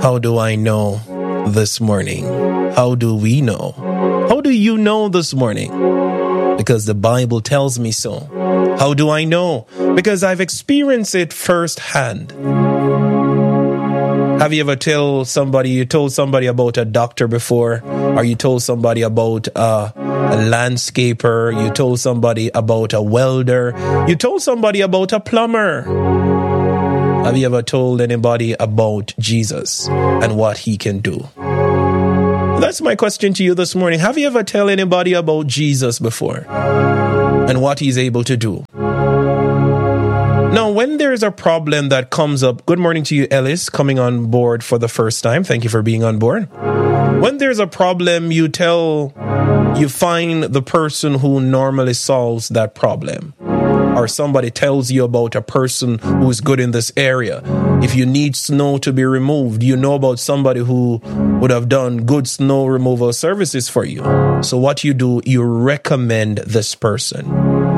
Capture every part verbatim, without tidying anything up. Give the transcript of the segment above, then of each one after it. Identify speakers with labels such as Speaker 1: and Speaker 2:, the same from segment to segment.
Speaker 1: How do I know this morning? How do we know? How do you know this morning? Because the Bible tells me so. How do I know? Because I've experienced it firsthand. Have you ever told somebody, you told somebody about a doctor before, or you told somebody about uh, a landscaper, you told somebody about a welder, you told somebody about a plumber? Have you ever told anybody about Jesus and what he can do? That's my question to you this morning. Have you ever told anybody about Jesus before and what he's able to do? Now, when there's a problem that comes up, good morning to you, Ellis, coming on board for the first time. Thank you for being on board. When there's a problem, you tell, you find the person who normally solves that problem. Or somebody tells you about a person who's good in this area. If you need snow to be removed, you know about somebody who would have done good snow removal services for you. So what you do, you recommend this person.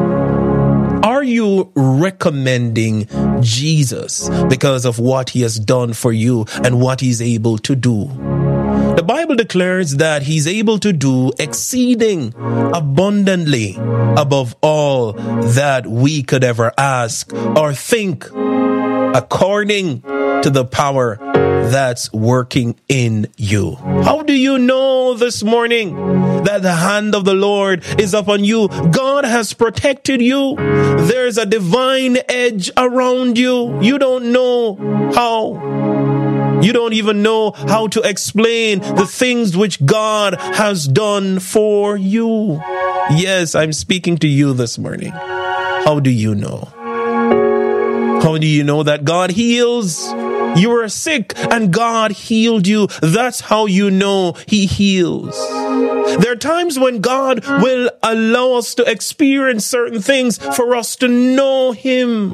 Speaker 1: Are you recommending Jesus because of what he has done for you and what he's able to do? The Bible declares that he's able to do exceeding abundantly above all that we could ever ask or think, according to the power that's working in you. How do you know this morning that the hand of the Lord is upon you? God has protected you. There's a divine edge around you. You don't know how. You don't even know how to explain the things which God has done for you. Yes, I'm speaking to you this morning. How do you know? How do you know that God heals? You were sick and God healed you. That's how you know he heals. There are times when God will allow us to experience certain things for us to know him.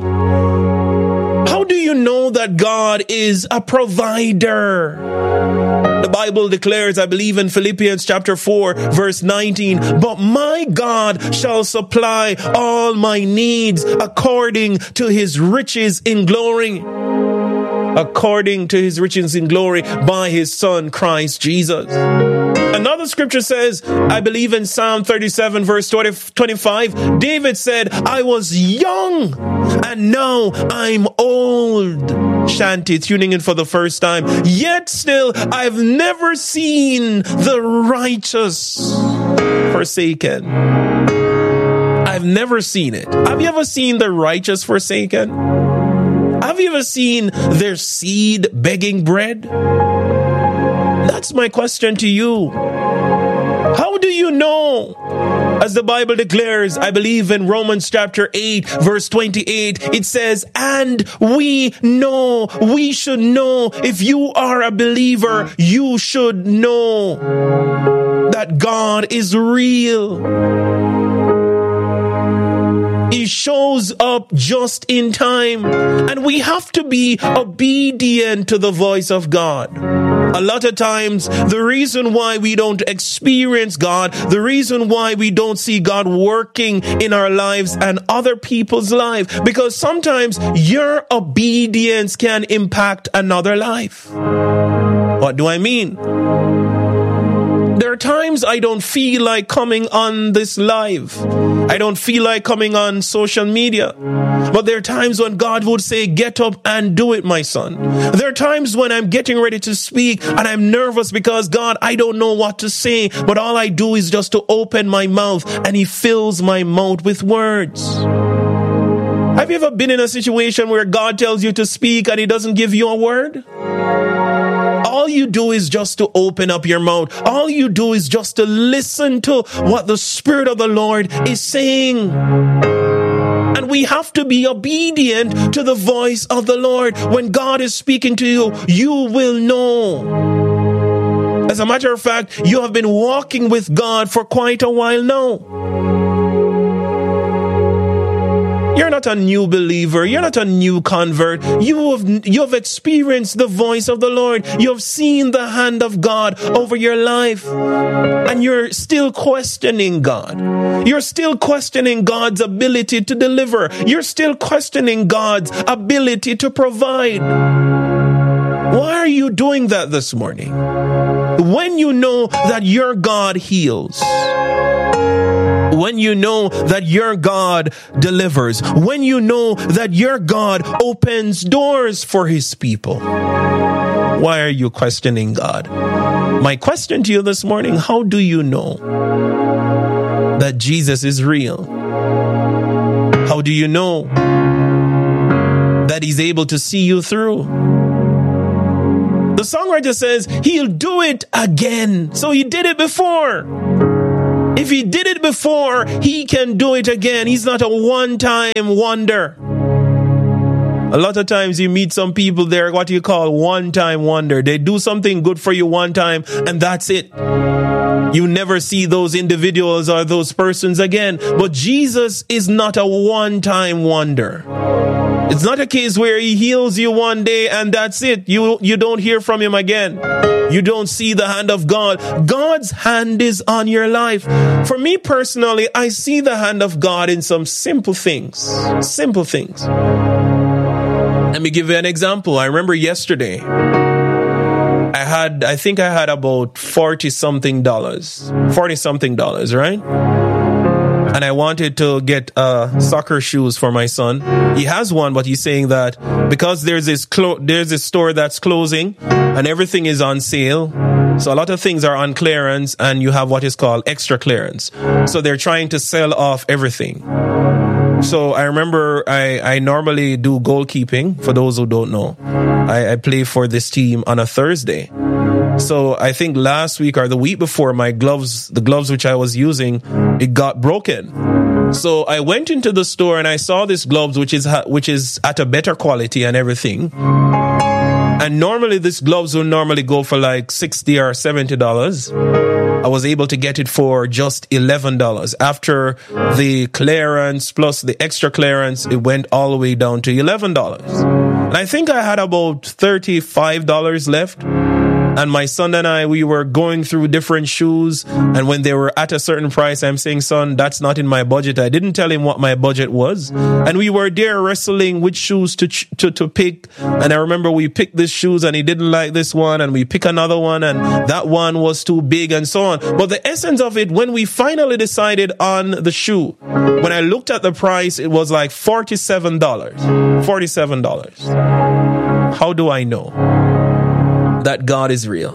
Speaker 1: How do you know that God is a provider? The Bible declares, I believe in Philippians chapter four, verse nineteen, but my God shall supply all my needs according to his riches in glory. According to his riches in glory by his Son, Christ Jesus. Another scripture says, I believe in Psalm thirty-seven, verse twenty-five, David said, I was young and now I'm old. Shanty, tuning in for the first time. Yet still, I've never seen the righteous forsaken. I've never seen it. Have you ever seen the righteous forsaken? Have you ever seen their seed begging bread? That's my question to you. How do you know? As the Bible declares, I believe in Romans chapter eight, verse twenty-eight, it says, and we know, we should know, if you are a believer, you should know that God is real. He shows up just in time, and we have to be obedient to the voice of God. A lot of times, the reason why we don't experience God, the reason why we don't see God working in our lives and other people's lives, because sometimes your obedience can impact another life. What do I mean? There are times I don't feel like coming on this live. I don't feel like coming on social media. But there are times when God would say, get up and do it, my son. There are times when I'm getting ready to speak and I'm nervous because, God, I don't know what to say. But all I do is just to open my mouth and he fills my mouth with words. Have you ever been in a situation where God tells you to speak and he doesn't give you a word? All you do is just to open up your mouth. All you do is just to listen to what the Spirit of the Lord is saying. And we have to be obedient to the voice of the Lord. When God is speaking to you, you will know. As a matter of fact, you have been walking with God for quite a while now. You're not a new believer. You're not a new convert. You have, you have experienced the voice of the Lord. You have seen the hand of God over your life. And you're still questioning God. You're still questioning God's ability to deliver. You're still questioning God's ability to provide. Why are you you doing that this morning? When you know that your God heals, when you know that your God delivers, when you know that your God opens doors for his people, why are you questioning God? My question to you this morning, how do you know that Jesus is real? How do you know that he's able to see you through? The songwriter says he'll do it again. So he did it before. If he did it before, he can do it again. He's not a one-time wonder. A lot of times you meet some people there, what you call one-time wonder. They do something good for you one time and that's it. You never see those individuals or those persons again. But Jesus is not a one-time wonder. It's not a case where he heals you one day and that's it. You, you don't hear from him again. You don't see the hand of God. God's hand is on your life. For me personally, I see the hand of God in some simple things. Simple things. Let me give you an example. I remember yesterday, I had, I think I had about forty something dollars, forty something dollars, right? And I wanted to get uh, soccer shoes for my son. He has one, but he's saying that because there's this clo- there's this store that's closing and everything is on sale. So a lot of things are on clearance and you have what is called extra clearance. So they're trying to sell off everything. So I remember I, I normally do goalkeeping. For those who don't know, I, I play for this team on a Thursday. So I think last week or the week before, my gloves, the gloves which I was using, it got broken. So I went into the store and I saw this gloves, which is which is at a better quality and everything. And normally this gloves will normally go for like sixty or seventy dollars. I was able to get it for just eleven dollars. After the clearance plus the extra clearance, it went all the way down to eleven dollars. And I think I had about thirty-five dollars left. And my son and I, we were going through different shoes. And when they were at a certain price, I'm saying, son, that's not in my budget. I didn't tell him what my budget was. And we were there wrestling which shoes to, to, to pick. And I remember we picked these shoes and he didn't like this one. And we pick another one and that one was too big and so on. But the essence of it, when we finally decided on the shoe, when I looked at the price, it was like forty-seven dollars. forty-seven dollars. How do I know that God is real?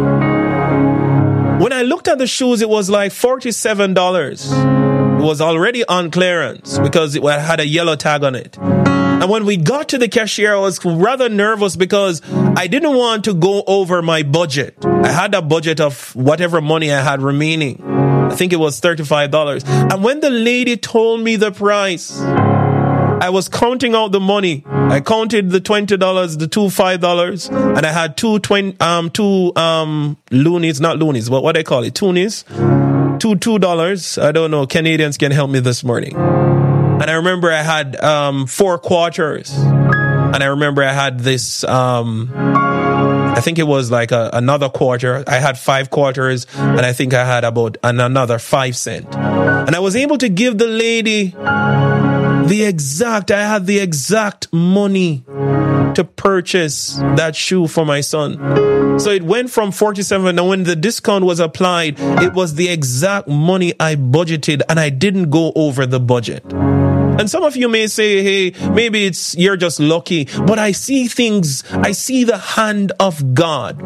Speaker 1: When I looked at the shoes, it was like forty-seven dollars. It was already on clearance because it had a yellow tag on it. And when we got to the cashier, I was rather nervous because I didn't want to go over my budget. I had a budget of whatever money I had remaining. I think it was thirty-five dollars. And when the lady told me the price, I was counting out the money. I counted the twenty dollars, the two five dollars, and I had two twenty, um, two um loonies, not loonies, but what they call it, toonies, two two dollars. I don't know. Canadians can help me this morning. And I remember I had um four quarters, and I remember I had this um. I think it was like a, another quarter. I had five quarters, and I think I had about an, another five cent. And I was able to give the lady the exact, I had the exact money to purchase that shoe for my son. So it went from forty-seven, and when the discount was applied, it was the exact money I budgeted, and I didn't go over the budget. And some of you may say, hey, maybe it's you're just lucky, but I see things, I see the hand of God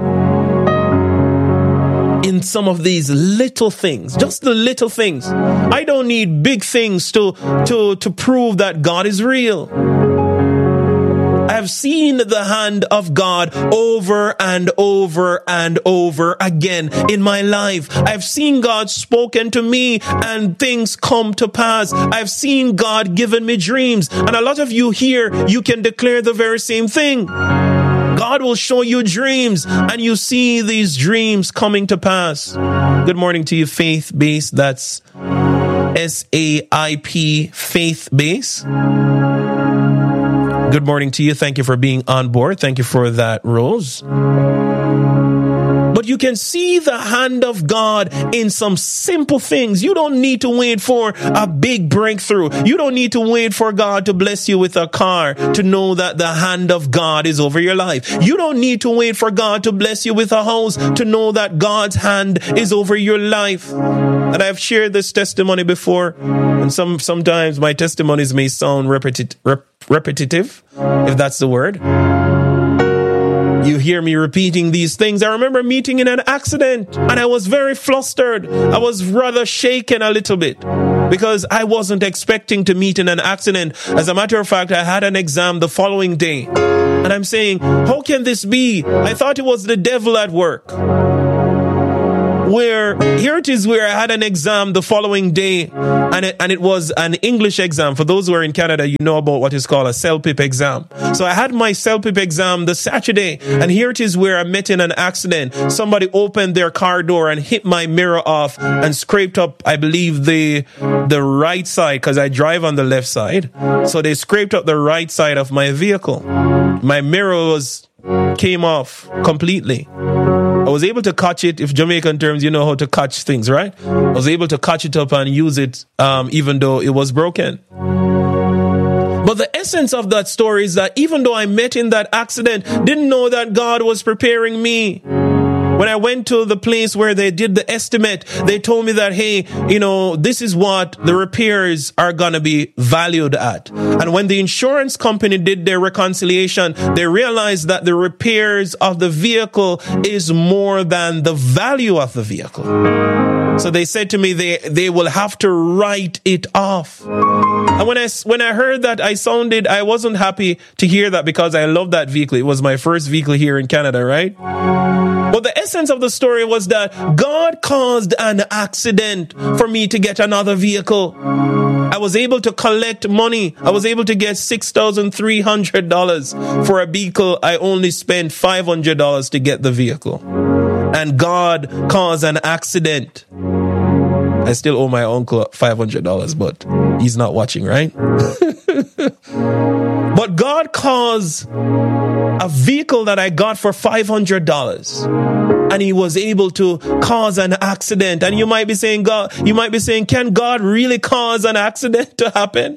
Speaker 1: in some of these little things, just the little things. I don't need big things to, to, to prove that God is real. I've seen the hand of God over and over and over again in my life. I've seen God spoken to me and things come to pass. I've seen God given me dreams. And a lot of you here, you can declare the very same thing. God will show you dreams and you see these dreams coming to pass. Good morning to you, Faith Base. That's S A I P, Faith Base. Good morning to you. Thank you for being on board. Thank you for that, Rose. But you can see the hand of God in some simple things. You don't need to wait for a big breakthrough. You don't need to wait for God to bless you with a car to know that the hand of God is over your life. You don't need to wait for God to bless you with a house to know that God's hand is over your life. And I've shared this testimony before, and some sometimes my testimonies may sound repeti- rep- repetitive, if that's the word. You hear me repeating these things. I remember meeting in an accident and I was very flustered. I was rather shaken a little bit because I wasn't expecting to meet in an accident. As a matter of fact, I had an exam the following day and I'm saying, how can this be? I thought it was the devil at work. Where here it is where I had an exam the following day and it, and it was an English exam. For those who are in Canada, you know about what is called a C E L P I P exam. So I had my C E L P I P exam the Saturday and here it is where I met in an accident. Somebody opened their car door and hit my mirror off and scraped up, I believe, the the right side because I drive on the left side. So they scraped up the right side of my vehicle. My mirror was came off completely. I was able to catch it. If Jamaican terms, you know how to catch things, right? I was able to catch it up and use it, um, even though it was broken. But the essence of that story is that even though I met in that accident, didn't know that God was preparing me. When I went to the place where they did the estimate, they told me that, hey, you know, this is what the repairs are going to be valued at. And when the insurance company did their reconciliation, they realized that the repairs of the vehicle is more than the value of the vehicle. So they said to me, they, they will have to write it off. And when I, when I heard that, I sounded, I wasn't happy to hear that because I love that vehicle. It was my first vehicle here in Canada, right? But the essence of the story was that God caused an accident for me to get another vehicle. I was able to collect money. I was able to get six thousand three hundred dollars for a vehicle. I only spent five hundred dollars to get the vehicle. And God caused an accident. I still owe my uncle five hundred dollars, but he's not watching, right? But God caused a vehicle that I got for five hundred dollars. And he was able to cause an accident. And you might be saying, God, you might be saying, can God really cause an accident to happen?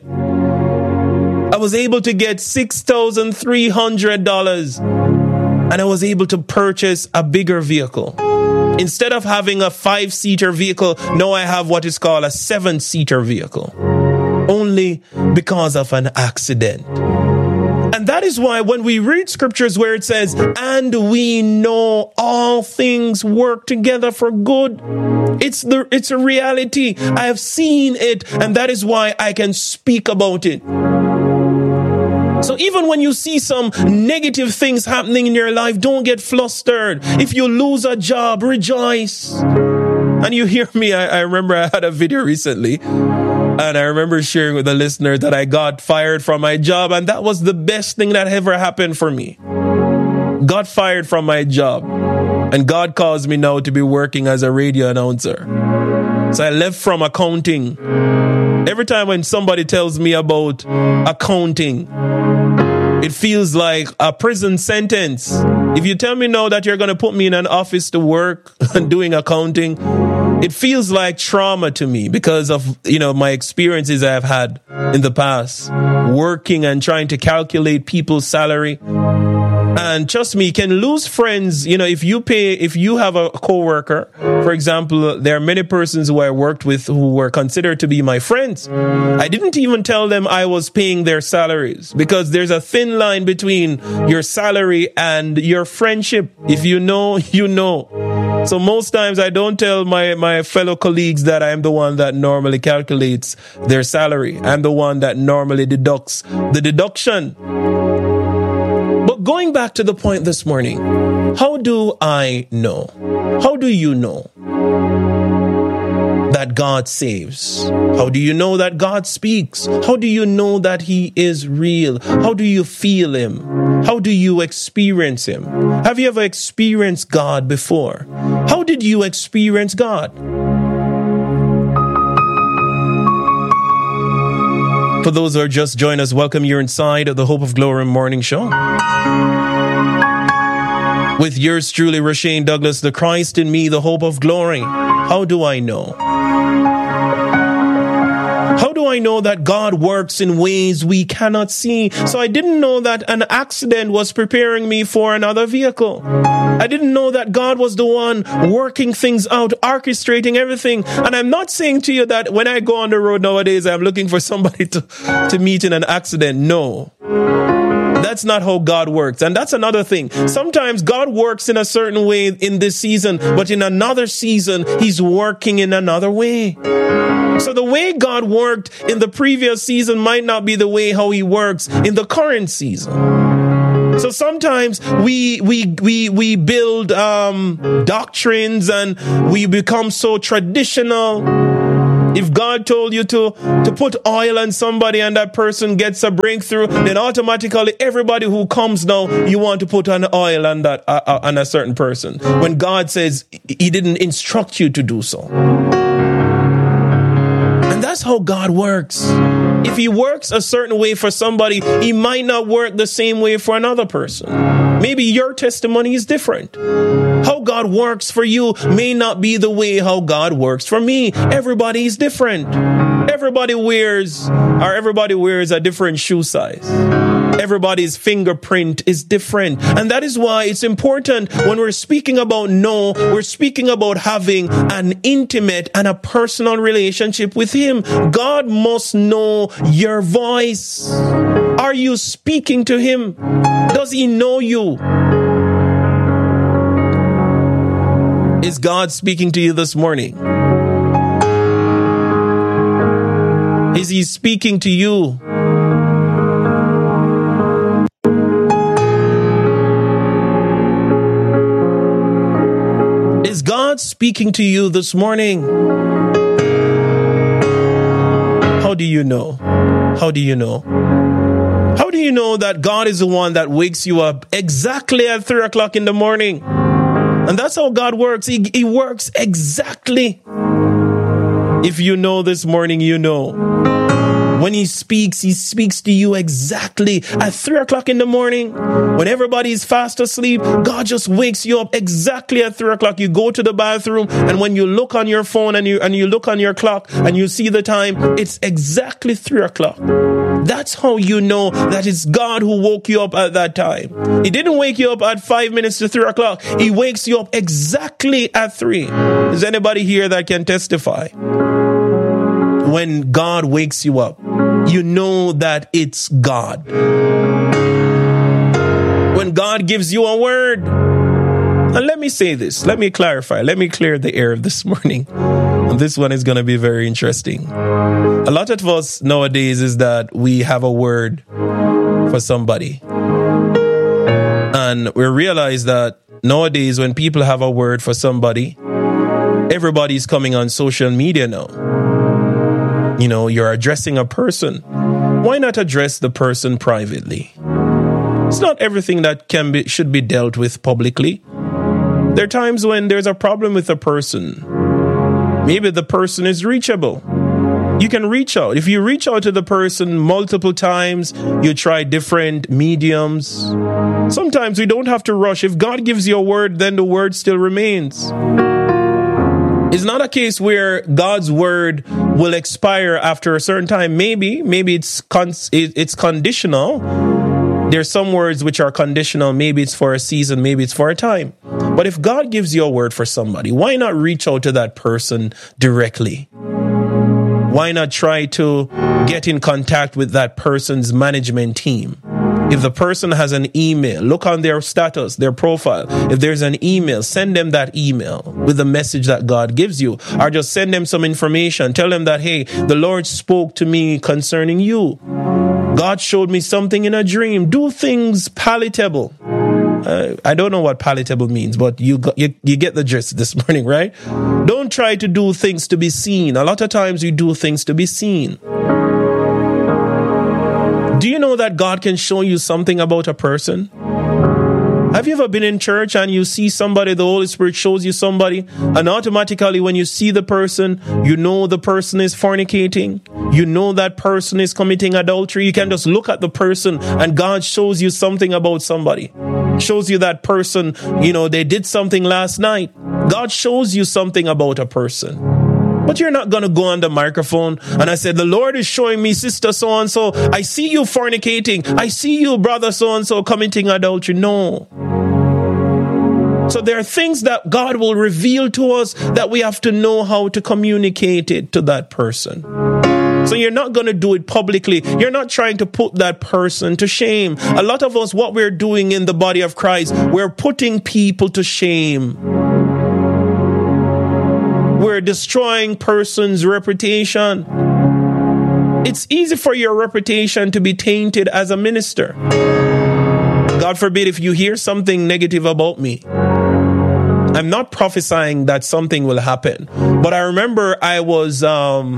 Speaker 1: I was able to get six thousand three hundred dollars. And I was able to purchase a bigger vehicle. Instead of having a five-seater vehicle, now I have what is called a seven-seater vehicle. Only because of an accident. And that is why when we read scriptures where it says, and we know all things work together for good, it's the it's a reality. I have seen it, and that is why I can speak about it. So even when you see some negative things happening in your life, don't get flustered. If you lose a job, rejoice. And you hear me, I, I remember I had a video recently, and I remember sharing with the listener that I got fired from my job, and that was the best thing that ever happened for me. Got fired from my job, and God caused me now to be working as a radio announcer. So I left from accounting. Every time when somebody tells me about accounting, it feels like a prison sentence. If you tell me now that you're going to put me in an office to work and doing accounting, it feels like trauma to me because of, you know, my experiences I've had in the past, working and trying to calculate people's salary. And trust me, you can lose friends. You know, if you pay, if you have a coworker, for example, there are many persons who I worked with who were considered to be my friends. I didn't even tell them I was paying their salaries because there's a thin line between your salary and your friendship. If you know, you know. So most times I don't tell my, my fellow colleagues that I'm the one that normally calculates their salary. I'm the one that normally deducts the deduction. But going back to the point this morning, how do I know? How do you know that God saves? How do you know that God speaks? How do you know that he is real? How do you feel him? How do you experience him? Have you ever experienced God before? How did you experience God? For those who are just joining us, welcome. You're inside of the Hope of Glory Morning Show. With yours truly, Rashane Douglas, the Christ in me, the hope of glory. How do I know? How do I know that God works in ways we cannot see? So I didn't know that an accident was preparing me for another vehicle. I didn't know that God was the one working things out, orchestrating everything. And I'm not saying to you that when I go on the road nowadays, I'm looking for somebody to, to meet in an accident. No. That's not how God works. And that's another thing. Sometimes God works in a certain way in this season, but in another season, he's working in another way. So the way God worked in the previous season might not be the way how he works in the current season. So sometimes we we we we build um, doctrines and we become so traditional. If God told you to, to put oil on somebody and that person gets a breakthrough, then automatically everybody who comes now, you want to put an oil on that uh, on a certain person. When God says he didn't instruct you to do so. And that's how God works. If he works a certain way for somebody, he might not work the same way for another person. Maybe your testimony is different. How God works for you may not be the way how God works for me. Everybody is different. Everybody wears, or everybody wears a different shoe size. Everybody's fingerprint is different. And that is why it's important when we're speaking about no, we're speaking about having an intimate and a personal relationship with him. God must know your voice. Are you speaking to him? Does he know you? Is God speaking to you this morning? Is he speaking to you? Is God speaking to you this morning? How do you know? How do you know? How do you know that God is the one that wakes you up exactly at three o'clock in the morning? And that's how God works. He, he works exactly. If you know this morning, you know. When he speaks, he speaks to you exactly at three o'clock in the morning. When everybody's fast asleep, God just wakes you up exactly at three o'clock. You go to the bathroom, and when you look on your phone and you and you look on your clock and you see the time, it's exactly three o'clock. That's how you know that it's God who woke you up at that time. He didn't wake you up at five minutes to three o'clock. He wakes you up exactly at three. Is anybody here that can testify? When God wakes you up, you know that it's God. When God gives you a word, and let me say this, let me clarify, let me clear the air this morning. And this one is going to be very interesting. A lot of us nowadays is that we have a word for somebody. And we realize that nowadays when people have a word for somebody, everybody's coming on social media now. You know, you're addressing a person. Why not address the person privately? It's not everything that can be should be dealt with publicly. There are times when there's a problem with a person. Maybe the person is reachable. You can reach out. If you reach out to the person multiple times, you try different mediums. Sometimes we don't have to rush. If God gives you a word, then the word still remains. It's not a case where God's word will expire after a certain time. Maybe, maybe it's con- it's conditional. There's some words which are conditional. Maybe it's for a season, maybe it's for a time. But if God gives you a word for somebody, why not reach out to that person directly? Why not try to get in contact with that person's management team? If the person has an email, look on their status, their profile. If there's an email, send them that email with the message that God gives you. Or just send them some information. Tell them that, hey, the Lord spoke to me concerning you. God showed me something in a dream. Do things palatable. Uh, I don't know what palatable means, but you, got, you you get the gist this morning, right? Don't try to do things to be seen. A lot of times we do things to be seen. Do you know that God can show you something about a person? Have you ever been in church and you see somebody, the Holy Spirit shows you somebody, and automatically when you see the person, you know the person is fornicating, you know that person is committing adultery. You can just look at the person and God shows you something about somebody. Shows you that person, you know, they did something last night. God shows you something about a person. But you're not going to go on the microphone and I said, the Lord is showing me sister so-and-so. I see you fornicating. I see you brother so-and-so committing adultery. No. So there are things that God will reveal to us that we have to know how to communicate it to that person. So you're not going to do it publicly. You're not trying to put that person to shame. A lot of us, what we're doing in the body of Christ, we're putting people to shame. We're destroying person's reputation. It's easy for your reputation to be tainted as a minister. God forbid if you hear something negative about me. I'm not prophesying that something will happen. But I remember I was, um,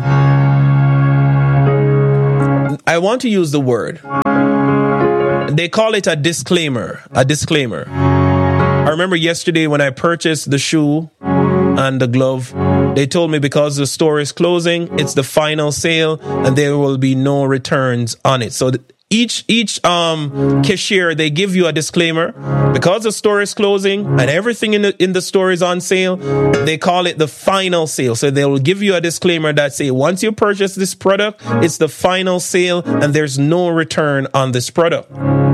Speaker 1: I want to use the word. They call it a disclaimer, a disclaimer. I remember yesterday when I purchased the shoe and the glove, they told me because the store is closing, it's the final sale and there will be no returns on it. So th- each each um cashier, they give you a disclaimer because the store is closing and everything in the in the store is on sale. They call it the final sale. So they will give you a disclaimer that say once you purchase this product, it's the final sale and there's no return on this product.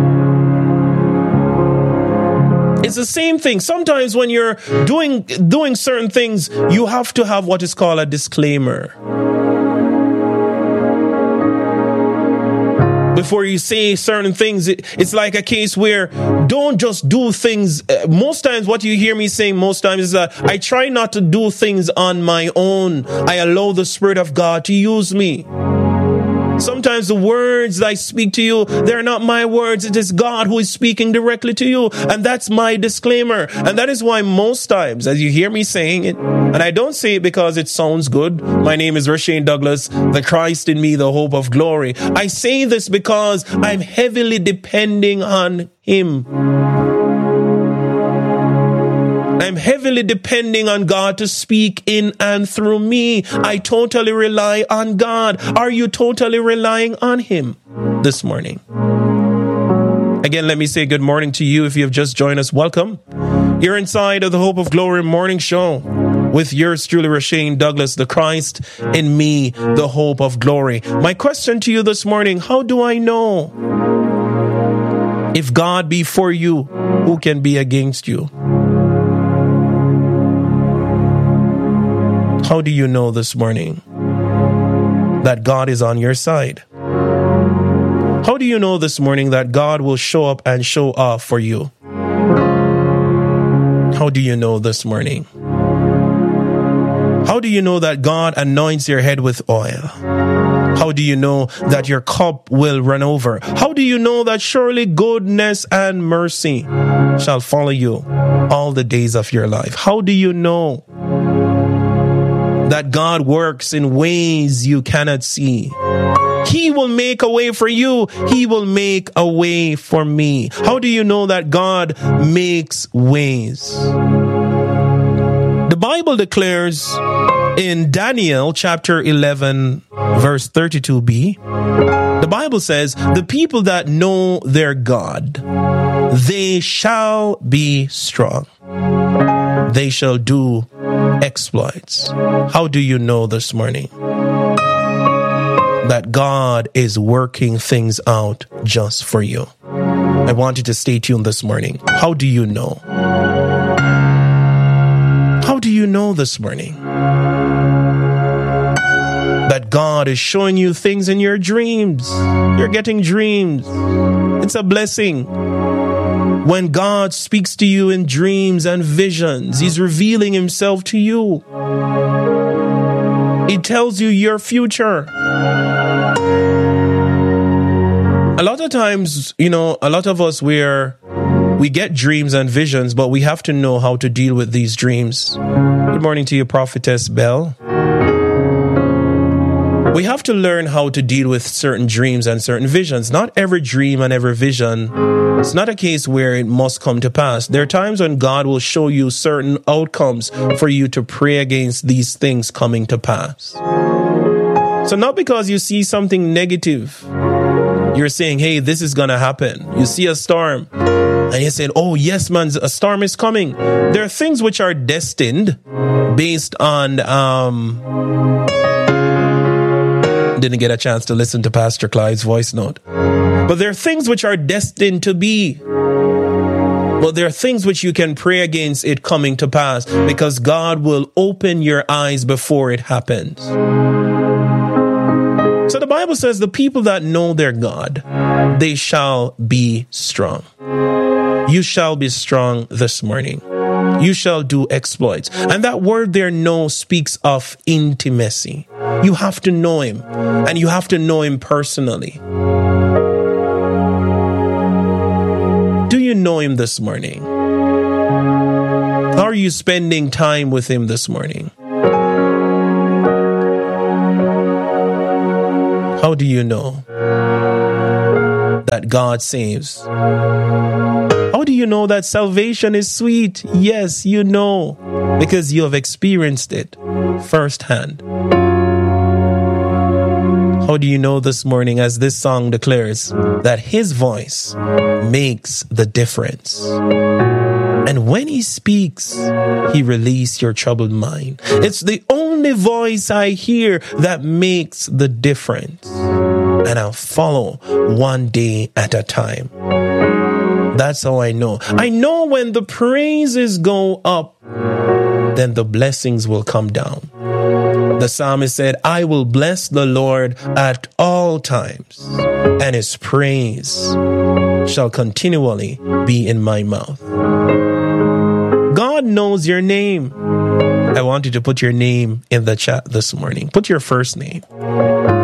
Speaker 1: It's the same thing. Sometimes when you're doing doing certain things, you have to have what is called a disclaimer. Before you say certain things, it, it's like a case where don't just do things. Uh, most times what you hear me saying most times is that I try not to do things on my own. I allow the Spirit of God to use me. Sometimes the words that I speak to you, they're not my words. It is God who is speaking directly to you. And that's my disclaimer. And that is why most times, as you hear me saying it, and I don't say it because it sounds good. My name is Rashane Douglas, the Christ in me, the hope of glory. I say this because I'm heavily depending on Him. I'm heavily depending on God to speak in and through me. I totally rely on God. Are you totally relying on Him this morning? Again, let me say good morning to you. If you have just joined us, welcome. You're inside of the Hope of Glory morning show with yours truly, Rashane Douglas, the Christ in me, the hope of glory. My question to you this morning, how do I know if God be for you, who can be against you? How do you know this morning that God is on your side? How do you know this morning that God will show up and show off for you? How do you know this morning? How do you know that God anoints your head with oil? How do you know that your cup will run over? How do you know that surely goodness and mercy shall follow you all the days of your life? How do you know that God works in ways you cannot see? He will make a way for you. He will make a way for me. How do you know that God makes ways? The Bible declares in Daniel chapter eleven, verse thirty-two b, the Bible says, the people that know their God, they shall be strong. They shall do exploits. How do you know this morning that God is working things out just for you? I want you to stay tuned this morning. How do you know? How do you know this morning that God is showing you things in your dreams? You're getting dreams. It's a blessing. When God speaks to you in dreams and visions, He's revealing Himself to you. He tells you your future. A lot of times, you know, a lot of us, we're, we get dreams and visions, but we have to know how to deal with these dreams. Good morning to you, Prophetess Bell. We have to learn how to deal with certain dreams and certain visions. Not every dream and every vision, it's not a case where it must come to pass. There are times when God will show you certain outcomes for you to pray against these things coming to pass. So not because you see something negative You're saying, hey, this is going to happen. You see a storm and you're saying, oh, yes, man, a storm is coming. There are things which are destined based on, um, didn't get a chance to listen to Pastor Clyde's voice note. But there are things which are destined to be. But there are things which you can pray against it coming to pass because God will open your eyes before it happens. So the Bible says the people that know their God, they shall be strong. You shall be strong this morning. You shall do exploits. And that word there, know, speaks of intimacy. You have to know him, and you have to know him personally. Do you know him this morning? How are you spending time with him this morning? How do you know that God saves? How do you know that salvation is sweet? Yes, you know, because you have experienced it firsthand. How do you know this morning, as this song declares, that his voice makes the difference? And when he speaks, he releases your troubled mind. It's the only voice I hear that makes the difference. And I'll follow one day at a time. That's how I know. I know when the praises go up, then the blessings will come down. The psalmist said, I will bless the Lord at all times, and his praise shall continually be in my mouth. God knows your name. I want you to put your name in the chat this morning. Put your first name.